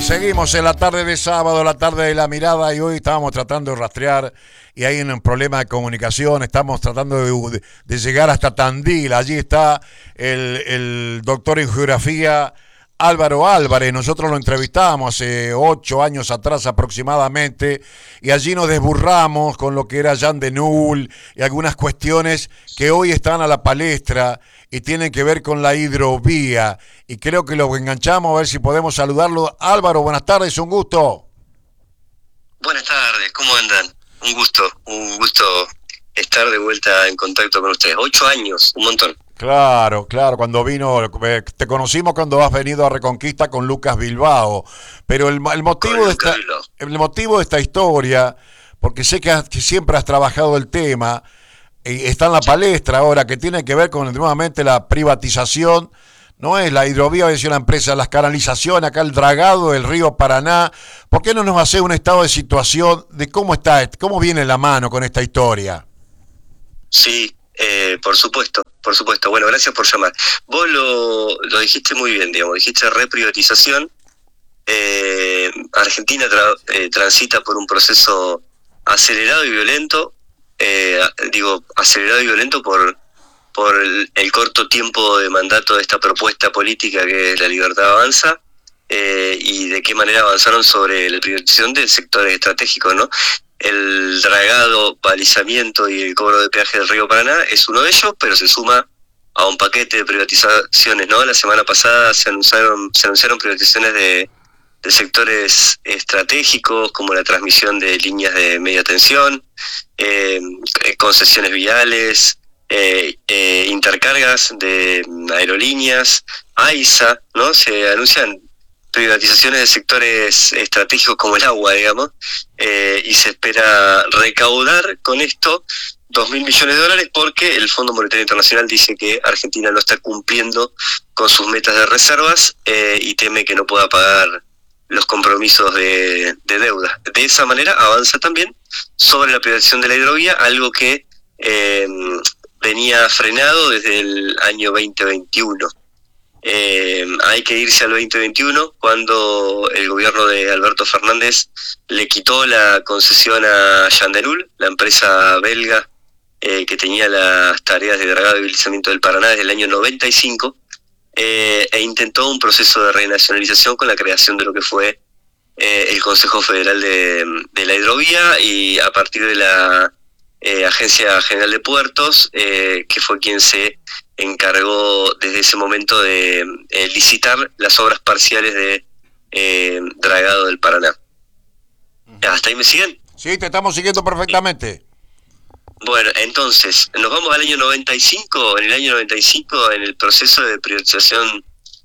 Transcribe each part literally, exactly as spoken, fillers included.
Seguimos en la tarde de sábado, la tarde de la mirada, y hoy estábamos tratando de rastrear y hay un problema de comunicación. Estamos tratando de, de llegar hasta Tandil. Allí está el, el doctor en geografía Álvaro Álvarez. Nosotros lo entrevistamos hace ocho años atrás aproximadamente, y allí nos desburramos con lo que era Jan de Null y algunas cuestiones que hoy están a la palestra y tienen que ver con la hidrovía, y creo que lo enganchamos a ver si podemos saludarlo. Álvaro, buenas tardes, un gusto. Buenas tardes, ¿cómo andan? Un gusto, un gusto estar de vuelta en contacto con ustedes. Ocho años, un montón. Claro, claro, cuando vino, te conocimos cuando has venido a Reconquista con Lucas Bilbao, pero el, el motivo de esta, el motivo de esta historia, porque sé que, has, que siempre has trabajado el tema, está en la palestra ahora, que tiene que ver con nuevamente la privatización. No es la hidrovía, es una empresa, las canalizaciones, acá el dragado del río Paraná. ¿Por qué no nos hace un estado de situación de cómo está, cómo viene la mano con esta historia? Sí, eh, por supuesto, por supuesto. Bueno, gracias por llamar. Vos lo, lo dijiste muy bien, digamos, dijiste reprivatización. Eh, Argentina tra, eh, transita por un proceso acelerado y violento. Eh, digo, acelerado y violento por, por el, el corto tiempo de mandato de esta propuesta política que es La Libertad Avanza, eh, y de qué manera avanzaron sobre la privatización de sectores estratégicos, ¿no? El dragado, balizamiento y el cobro de peaje del río Paraná es uno de ellos, pero se suma a un paquete de privatizaciones, ¿no? La semana pasada se anunciaron, se anunciaron privatizaciones de, de sectores estratégicos, como la transmisión de líneas de media tensión, eh, concesiones viales, eh, eh, intercargas de aerolíneas, AISA, ¿no? Se anuncian privatizaciones de sectores estratégicos como el agua, digamos, eh, y se espera recaudar con esto dos mil millones de dólares, porque el Fondo Monetario Internacional dice que Argentina no está cumpliendo con sus metas de reservas, eh, y teme que no pueda pagar los compromisos de, de deuda. De esa manera avanza también sobre la privatización de la hidrovía, algo que eh, venía frenado desde el año veinte veintiuno. Eh, hay que irse al veinte veintiuno, cuando el gobierno de Alberto Fernández le quitó la concesión a Jan de Null, la empresa belga eh, que tenía las tareas de dragado y balizamiento del Paraná desde el año noventa y cinco, eh, e intentó un proceso de renacionalización con la creación de lo que fue eh, el Consejo Federal de, de la Hidrovía, y a partir de la eh, Agencia General de Puertos, eh, que fue quien se encargó desde ese momento de eh, licitar las obras parciales de eh, dragado del Paraná. ¿Hasta ahí me siguen? Sí, te estamos siguiendo perfectamente. Bueno, entonces, nos vamos al año noventa y cinco. En el año noventa y cinco, en el proceso de privatización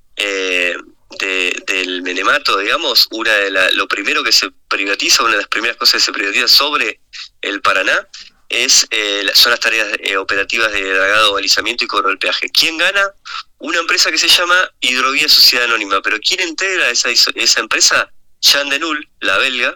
eh, de, del Menemato, digamos, una de la, lo primero que se privatiza, una de las primeras cosas que se privatiza sobre el Paraná, es eh, son las tareas eh, operativas de dragado, balizamiento y cobro del peaje. ¿Quién gana? Una empresa que se llama Hidrovía Sociedad Anónima. ¿Pero quién integra esa, esa empresa? Jan de Null, la belga,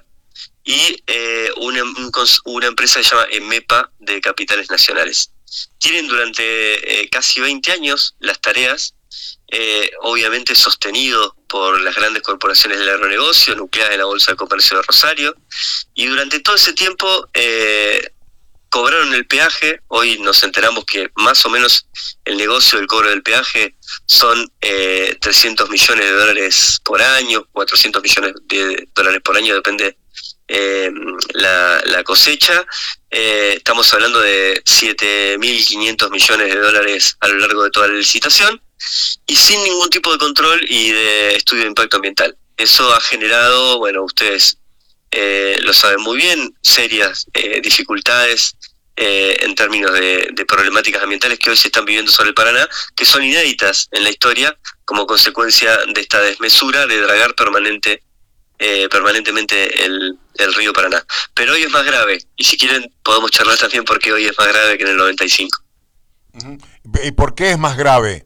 y eh, una, un, una empresa que se llama EMEPA, de Capitales Nacionales. Tienen durante eh, casi veinte años las tareas, eh, obviamente sostenidos por las grandes corporaciones del agronegocio, nucleadas en la Bolsa de Comercio de Rosario, y durante todo ese tiempo eh, cobraron el peaje. Hoy nos enteramos que más o menos el negocio del cobro del peaje son eh, trescientos millones de dólares por año, cuatrocientos millones de dólares por año, depende eh, la, la cosecha. Eh, estamos hablando de siete mil quinientos millones de dólares a lo largo de toda la licitación, y sin ningún tipo de control y de estudio de impacto ambiental. Eso ha generado, bueno, ustedes Eh, lo saben muy bien, serias eh, dificultades eh, en términos de, de problemáticas ambientales que hoy se están viviendo sobre el Paraná, que son inéditas en la historia como consecuencia de esta desmesura de dragar permanente eh, permanentemente el, el río Paraná. Pero hoy es más grave, y si quieren podemos charlar también porque hoy es más grave que en el noventa y cinco. Uh-huh. ¿Y por qué es más grave?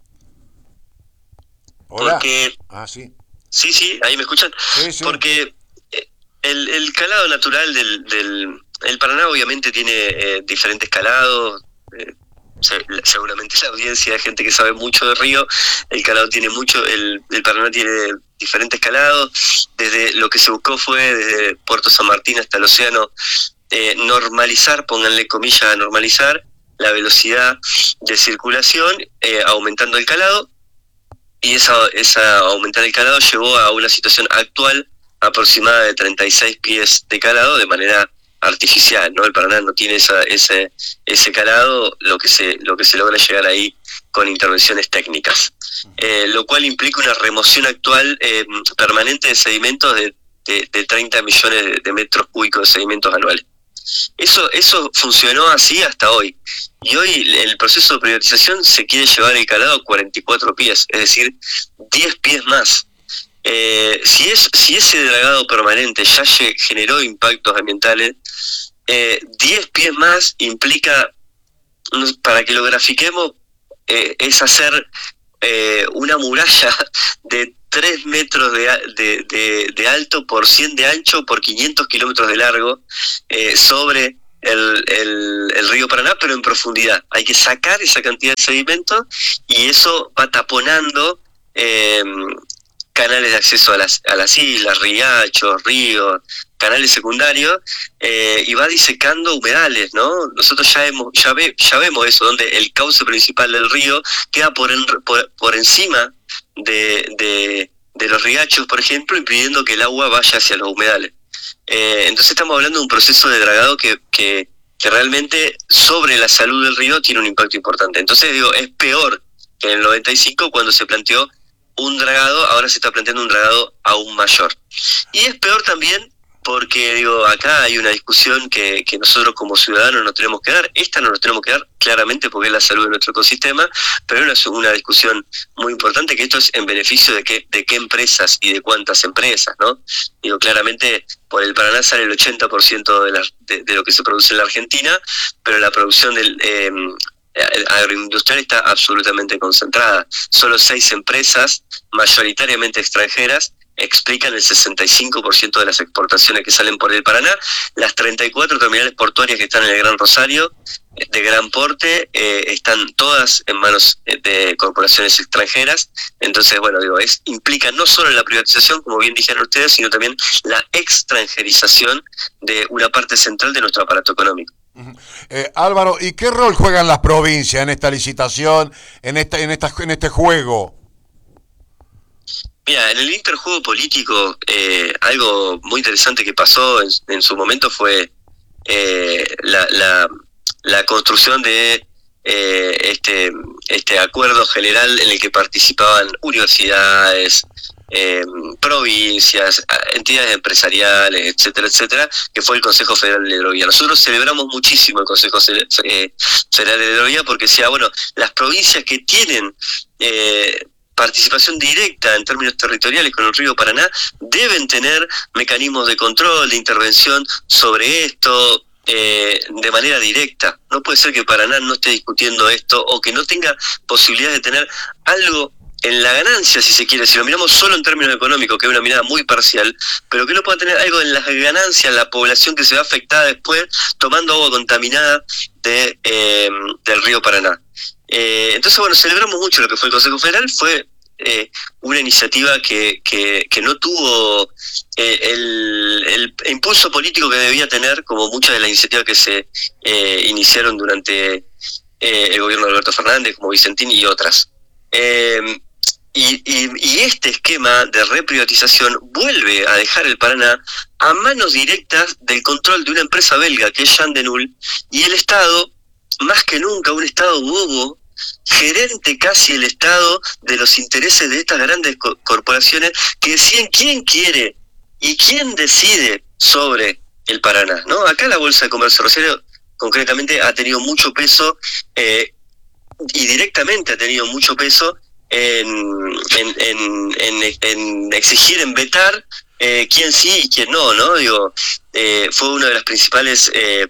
Hola. Porque... Ah, sí. Sí, sí, ahí me escuchan. Sí, sí. Porque el, el calado natural del, del el Paraná obviamente tiene eh, diferentes calados. Eh, se, seguramente la audiencia de gente que sabe mucho de río, el calado tiene mucho, el, el Paraná tiene diferentes calados. Desde lo que se buscó fue desde Puerto San Martín hasta el océano, eh, normalizar, pónganle comillas a normalizar, la velocidad de circulación, eh, aumentando el calado, y esa, esa aumentar el calado llevó a una situación actual aproximada de treinta y seis pies de calado de manera artificial, ¿no? El Paraná no tiene esa, ese ese calado, lo que se lo que se logra llegar ahí con intervenciones técnicas, eh, lo cual implica una remoción actual eh, permanente de sedimentos de, de, de treinta millones de, de metros cúbicos de sedimentos anuales. Eso eso funcionó así hasta hoy, y hoy el proceso de privatización se quiere llevar el calado a cuarenta y cuatro pies, es decir, diez pies más. Eh, si es si ese dragado permanente ya generó impactos ambientales, eh, diez pies más implica, para que lo grafiquemos, eh, es hacer eh, una muralla de tres metros de, de, de, de alto por cien de ancho por quinientos kilómetros de largo, eh, sobre el, el, el río Paraná, pero en profundidad. Hay que sacar esa cantidad de sedimentos, y eso va taponando eh, canales de acceso a las, a las islas, riachos, ríos, canales secundarios, eh, y va disecando humedales, ¿no? Nosotros ya hemos, ya ve, ya vemos eso, donde el cauce principal del río queda por, en, por, por encima de, de, de los riachos, por ejemplo, impidiendo que el agua vaya hacia los humedales. Eh, entonces estamos hablando de un proceso de dragado que, que, que realmente sobre la salud del río tiene un impacto importante. Entonces digo, es peor que en el noventa y cinco, cuando se planteó un dragado, ahora se está planteando un dragado aún mayor. Y es peor también porque, digo, acá hay una discusión que, que nosotros como ciudadanos nos tenemos que dar. Esta no nos tenemos que dar claramente porque es la salud de nuestro ecosistema, pero es una, una discusión muy importante, que esto es en beneficio de qué, de qué empresas y de cuántas empresas, ¿no? Digo, claramente por el Paraná sale el ochenta por ciento de, la, de, de lo que se produce en la Argentina, pero la producción del eh, agroindustrial está absolutamente concentrada. Solo seis empresas, mayoritariamente extranjeras, explican el sesenta y cinco por ciento de las exportaciones que salen por el Paraná. Las treinta y cuatro terminales portuarias que están en el Gran Rosario, de gran porte, eh, están todas en manos de corporaciones extranjeras. Entonces, bueno, digo, es implica no solo la privatización, como bien dijeron ustedes, sino también la extranjerización de una parte central de nuestro aparato económico. Eh, Álvaro, ¿y qué rol juegan las provincias en esta licitación, en esta, en esta, en este juego? Mira, en el interjuego político, eh, algo muy interesante que pasó en, en su momento fue eh, la, la, la construcción de eh, este, este acuerdo general en el que participaban universidades, eh, provincias, entidades empresariales, etcétera, etcétera, que fue el Consejo Federal de Hidrovía. Nosotros celebramos muchísimo el Consejo Federal de Hidrovía porque decía, bueno, las provincias que tienen eh, participación directa en términos territoriales con el río Paraná deben tener mecanismos de control, de intervención sobre esto eh, de manera directa. No puede ser que Paraná no esté discutiendo esto o que no tenga posibilidad de tener algo en la ganancia, si se quiere. Si lo miramos solo en términos económicos, que es una mirada muy parcial, pero que no pueda tener algo en las ganancias, la población que se ve afectada después tomando agua contaminada de eh, del río Paraná. Eh, entonces, bueno, celebramos mucho lo que fue el Consejo Federal. Fue eh, una iniciativa que, que, que no tuvo eh, el, el impulso político que debía tener, como muchas de las iniciativas que se eh, iniciaron durante eh, el gobierno de Alberto Fernández, como Vicentín y otras. Eh, y, y, y este esquema de reprivatización vuelve a dejar el Paraná a manos directas del control de una empresa belga, que es Jan de Null, y el Estado, más que nunca, un Estado bobo, gerente casi el Estado de los intereses de estas grandes co- corporaciones que deciden quién quiere y quién decide sobre el Paraná, ¿no? Acá la Bolsa de Comercio Rosario concretamente ha tenido mucho peso eh, y directamente ha tenido mucho peso en, en, en, en, en exigir, en vetar eh, quién sí y quién no, ¿no? Digo, eh, fue una de las principales eh,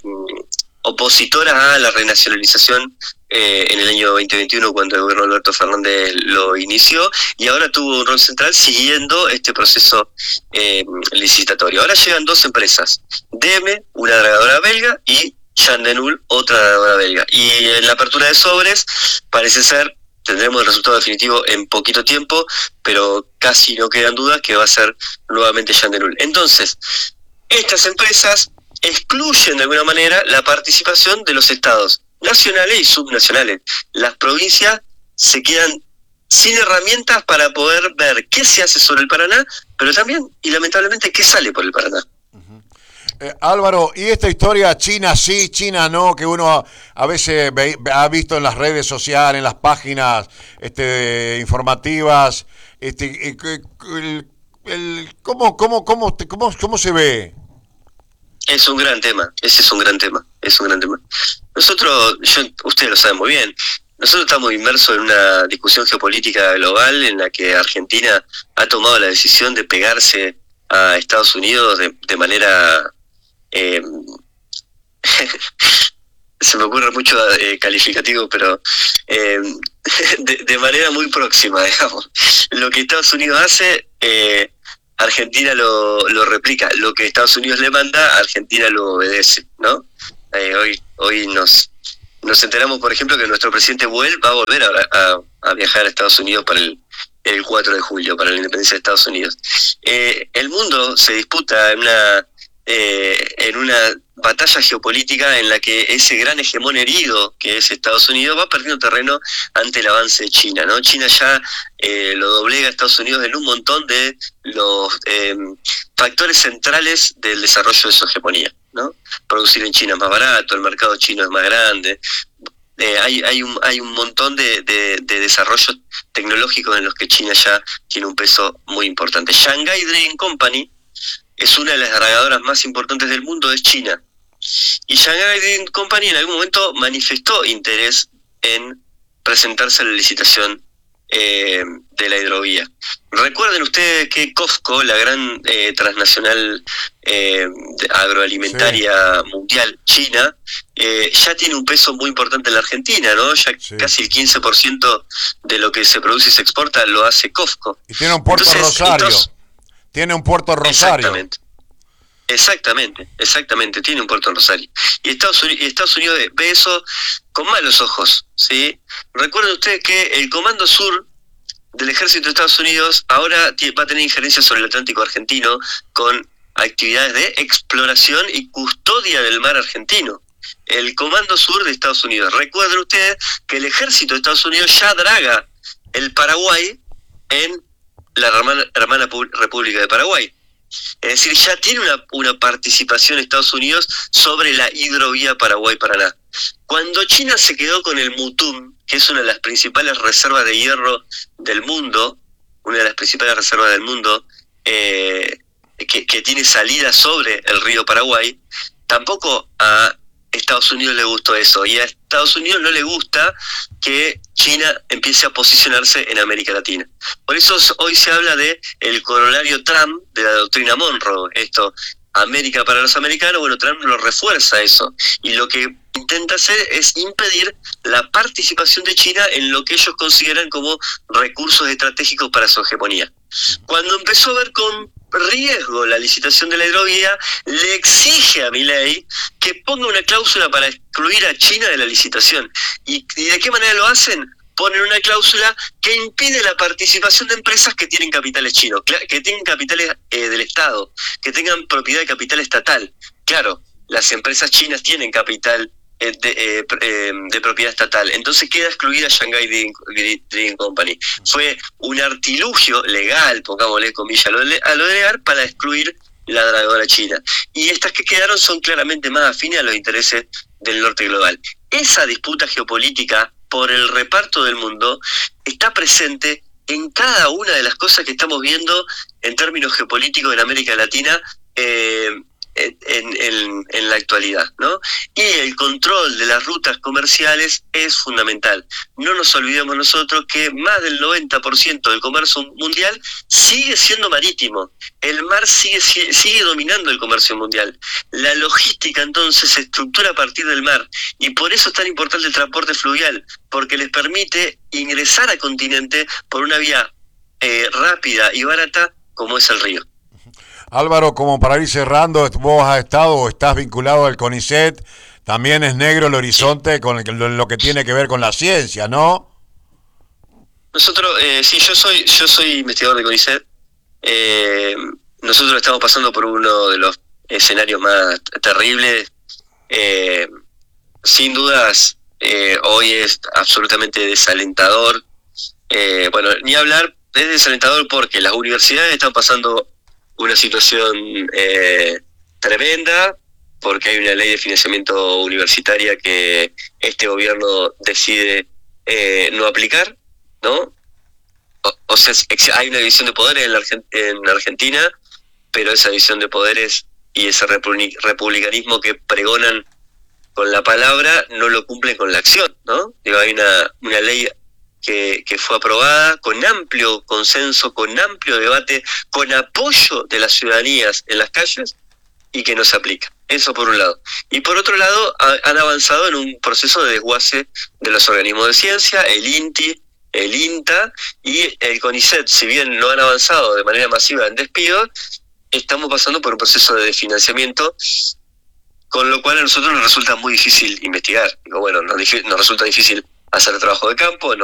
opositoras a la renacionalización eh, en el año veinte veintiuno, cuando el gobierno de Alberto Fernández lo inició, y ahora tuvo un rol central siguiendo este proceso eh, licitatorio. Ahora llegan dos empresas, D M, una dragadora belga, y Jan de Null, otra dragadora belga. Y en la apertura de sobres parece ser tendremos el resultado definitivo en poquito tiempo, pero casi no quedan dudas que va a ser nuevamente Jean de Null. Entonces, estas empresas excluyen de alguna manera la participación de los estados nacionales y subnacionales. Las provincias se quedan sin herramientas para poder ver qué se hace sobre el Paraná, pero también, y lamentablemente, qué sale por el Paraná. Eh, Álvaro, ¿y esta historia China sí, China no, que uno a veces ve, ha visto en las redes sociales, en las páginas este, informativas, este, el, el, ¿cómo, cómo, cómo, cómo, cómo se ve? Es un gran tema, ese es un gran tema, es un gran tema. Nosotros, yo, ustedes lo saben muy bien, nosotros estamos inmersos en una discusión geopolítica global en la que Argentina ha tomado la decisión de pegarse a Estados Unidos de, de manera... Eh, se me ocurre mucho eh, calificativo, pero eh, de, de manera muy próxima, digamos. Lo que Estados Unidos hace, eh, Argentina lo, lo replica. Lo que Estados Unidos le manda, Argentina lo obedece, ¿no? Eh, hoy hoy nos nos enteramos, por ejemplo, que nuestro presidente Buell va a volver a, a, a viajar a Estados Unidos para el, el cuatro de julio, para la independencia de Estados Unidos. Eh, el mundo se disputa en una... Eh, en una batalla geopolítica en la que ese gran hegemón herido que es Estados Unidos va perdiendo terreno ante el avance de China, ¿no? China ya eh, lo doblega a Estados Unidos en un montón de los eh, factores centrales del desarrollo de su hegemonía, ¿no? Producir en China es más barato, el mercado chino es más grande, eh, hay, hay, un, hay un montón de, de, de desarrollos tecnológicos en los que China ya tiene un peso muy importante. Shanghai Trading Company es una de las dragadoras más importantes del mundo, es China. Y Shanghai Trading Company en algún momento manifestó interés en presentarse a la licitación eh, de la hidrovía. Recuerden ustedes que COFCO, la gran eh, transnacional eh, agroalimentaria sí. mundial china, eh, ya tiene un peso muy importante en la Argentina, ¿no? Ya sí. casi el quince por ciento de lo que se produce y se exporta lo hace COFCO. Y tiene un puerto Entonces, Rosario. Entonces, Tiene un puerto en Rosario. Exactamente, exactamente, exactamente, tiene un puerto en Rosario. Y Estados Unidos, y Estados Unidos ve eso con malos ojos, ¿sí? Recuerden ustedes que el Comando Sur del Ejército de Estados Unidos ahora va a tener injerencia sobre el Atlántico argentino con actividades de exploración y custodia del mar argentino. El Comando Sur de Estados Unidos. Recuerden ustedes que el Ejército de Estados Unidos ya draga el Paraguay en la hermana, hermana República de Paraguay. Es decir, ya tiene una, una participación Estados Unidos sobre la hidrovía Paraguay-Paraná. Cuando China se quedó con el Mutum, que es una de las principales reservas de hierro del mundo, una de las principales reservas del mundo, eh, que, que tiene salida sobre el río Paraguay, tampoco a Estados Unidos le gustó eso, y a Estados Unidos no le gusta que China empiece a posicionarse en América Latina. Por eso hoy se habla de el corolario Trump de la doctrina Monroe, esto, América para los americanos. Bueno, Trump lo refuerza eso, y lo que intenta hacer es impedir la participación de China en lo que ellos consideran como recursos estratégicos para su hegemonía. Cuando empezó a ver con riesgo la licitación de la hidrovía, le exige a Milei que ponga una cláusula para excluir a China de la licitación. ¿Y, y de qué manera lo hacen? Ponen una cláusula que impide la participación de empresas que tienen capitales chinos, que tienen capitales eh, del Estado, que tengan propiedad de capital estatal. Claro, las empresas chinas tienen capital eh, de, eh, eh, de propiedad estatal, entonces queda excluida Shanghai Trading Company. Fue un artilugio legal, pongámosle comillas a lo, a lo legal, para excluir la dragadora china. Y estas que quedaron son claramente más afines a los intereses del norte global. Esa disputa geopolítica por el reparto del mundo está presente en cada una de las cosas que estamos viendo en términos geopolíticos en América Latina eh, en, en, en la actualidad, ¿no? Y el control de las rutas comerciales es fundamental. No nos olvidemos nosotros que más del noventa por ciento del comercio mundial sigue siendo marítimo. El mar sigue, sigue dominando el comercio mundial. La logística entonces se estructura a partir del mar, y por eso es tan importante el transporte fluvial, porque les permite ingresar al continente por una vía eh, rápida y barata como es el río. Álvaro, como para ir cerrando, vos has estado o estás vinculado al CONICET, también es negro el horizonte con el, lo que tiene que ver con la ciencia, ¿no? Nosotros, eh, sí, yo soy yo soy investigador de CONICET. Eh, nosotros estamos pasando por uno de los escenarios más terribles. Eh, sin dudas, eh, hoy es absolutamente desalentador. Eh, bueno, ni hablar, es desalentador porque las universidades están pasando una situación eh, tremenda, porque hay una ley de financiamiento universitaria que este gobierno decide eh, no aplicar, ¿no? O, o sea, hay una división de poderes en, la Argent- en Argentina, pero esa división de poderes y ese republicanismo que pregonan con la palabra no lo cumplen con la acción, ¿no? Digo, hay una, una ley que, que fue aprobada con amplio consenso, con amplio debate, con apoyo de las ciudadanías en las calles y que no se aplica. Eso por un lado. Y por otro lado, ha, han avanzado en un proceso de desguace de los organismos de ciencia, el INTI, el INTA y el CONICET. Si bien no han avanzado de manera masiva en despidos, estamos pasando por un proceso de desfinanciamiento, con lo cual a nosotros nos resulta muy difícil investigar. Digo, bueno, nos, nos resulta difícil hacer trabajo de campo, nos